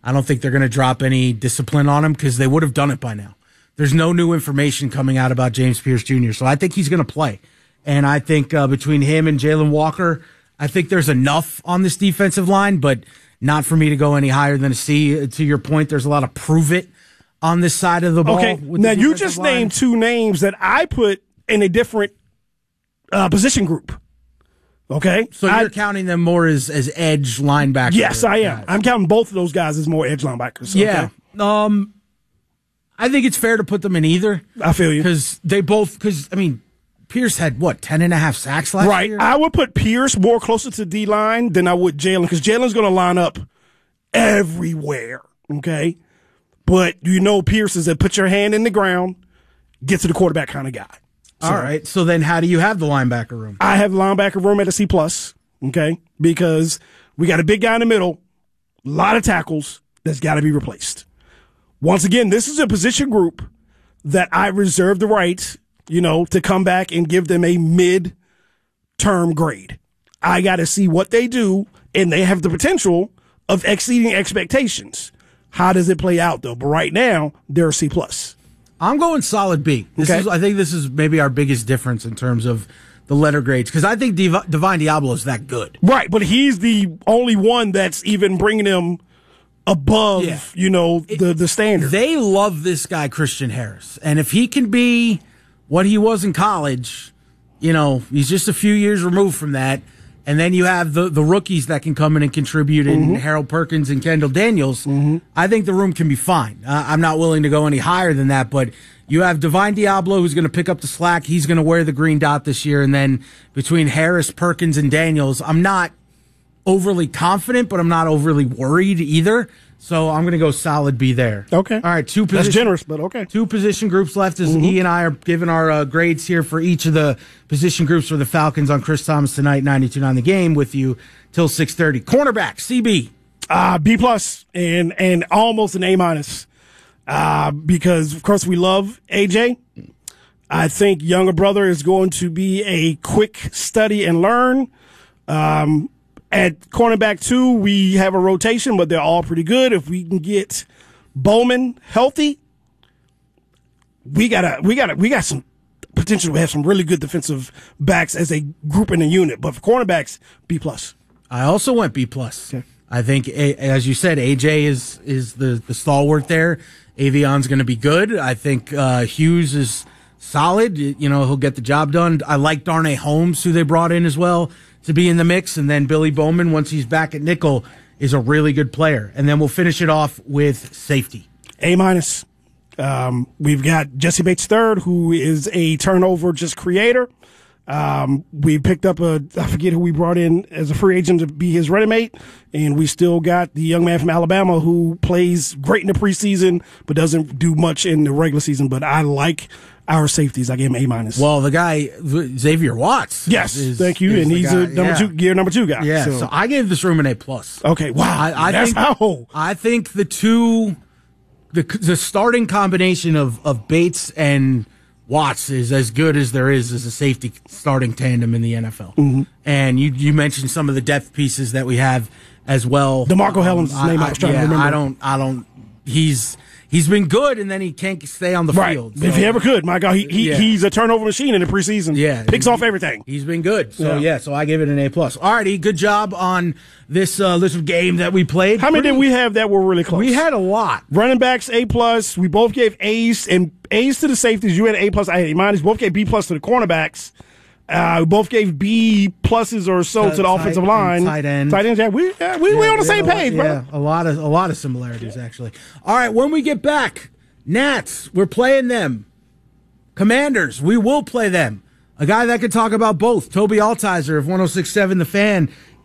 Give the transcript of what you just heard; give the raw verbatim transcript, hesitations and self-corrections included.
I don't think they're going to drop any discipline on him because they would have done it by now. There's no new information coming out about James Pierce Junior So I think he's going to play. And I think uh, between him and Jalen Walker, I think there's enough on this defensive line, but not for me to go any higher than a C. To your point, there's a lot of prove it on this side of the ball. Okay, now you just line. named two names that I put in a different uh, position group. Okay, so you're I, counting them more as, as edge linebackers. Yes, I am. Guys. I'm counting both of those guys as more edge linebackers. Yeah. Okay. Um, I think it's fair to put them in either. I feel you. Because they both, because, I mean, Pierce had, what, ten and a half sacks last right. year? Right. I would put Pierce more closer to D-line than I would Jalen, because Jalen's going to line up everywhere, okay? But you know Pierce is a put your hand in the ground, get to the quarterback kind of guy. So, all right. So then how do you have the linebacker room? I have the linebacker room at a C plus, okay? Because we got a big guy in the middle, a lot of tackles that's got to be replaced. Once again, this is a position group that I reserve the right, you know, to come back and give them a mid-term grade. I got to see what they do, and they have the potential of exceeding expectations. How does it play out, though? But right now, they're a C plus. I'm going solid B. This okay. is, I think this is maybe our biggest difference in terms of the letter grades, because I think Div- Divine Diablo is that good. Right, but he's the only one that's even bringing him above, yeah. you know, the, the standard. They love this guy, Christian Harris. And if he can be what he was in college, you know, he's just a few years removed from that. And then you have the, the rookies that can come in and contribute in mm-hmm. Harold Perkins and Kendall Daniels. Mm-hmm. I think the room can be fine. Uh, I'm not willing to go any higher than that, but you have Divine Diablo who's going to pick up the slack. He's going to wear the green dot this year. And then between Harris, Perkins, and Daniels, I'm not overly confident, but I'm not overly worried either. So I'm going to go solid B there. Okay. All right. Two position, That's generous, but okay. Two position groups left as mm-hmm. E and I are giving our uh, grades here for each of the position groups for the Falcons on Chris Thomas tonight, ninety-two point nine The Game with you till six thirty. Cornerback, C B. Uh, B plus and, and almost an A minus. Uh, because, of course, we love A J. I think younger brother is going to be a quick study and learn. Um, At cornerback two, we have a rotation, but they're all pretty good. If we can get Bowman healthy, we gotta, we gotta, we got some potential to have some really good defensive backs as a group in a unit. But for cornerbacks, B plus. I also went B plus. Okay. I think, as you said, A J is is the the stalwart there. Avion's going to be good. I think uh, Hughes is solid. You know, he'll get the job done. I like Darnay Holmes, who they brought in as well, to be in the mix. And then Billy Bowman, once he's back at nickel, is a really good player. And then we'll finish it off with safety. A minus. Um, we've got Jesse Bates third, who is a turnover just creator. Um, we picked up a, I forget who we brought in as a free agent to be his running mate. And we still got the young man from Alabama who plays great in the preseason, but doesn't do much in the regular season. But I like our safeties. I gave him A minus. Well, the guy, Xavier Watts. Yes. Is, thank you. And he's guy. a number yeah. two, year number two guy. Yeah. So. so I gave this room an A plus. Okay. Wow. I, I That's think, how. I think the two, the, the starting combination of, of Bates and Watts is as good as there is as a safety starting tandem in the N F L. Mm-hmm. And you you mentioned some of the depth pieces that we have as well. DeMarco um, Hellams' name I, I was trying yeah, to remember. I don't I don't he's he's been good and then he can't stay on the right. field. So. If he ever could, my God, he, he yeah. he's a turnover machine in the preseason. Yeah. Picks he, off everything. He's been good. So yeah, yeah so I give it an A plus. Alrighty, good job on this uh, little game that we played. How many Pretty, did we have that were really close? We had a lot. Running backs A plus. We both gave A's and A's to the safeties. You had A plus. I had A minus. Both gave B plus to the cornerbacks. Uh, we both gave B pluses or so uh, to the tight, offensive line. Tight end. Tight ends. Yeah, we yeah, we yeah, we on the we same lot, page, yeah, bro. A lot of a lot of similarities actually. All right, when we get back, Nats, we're playing them. Commanders, we will play them. A guy that could talk about both, Toby Altizer of one oh six point seven The Fan,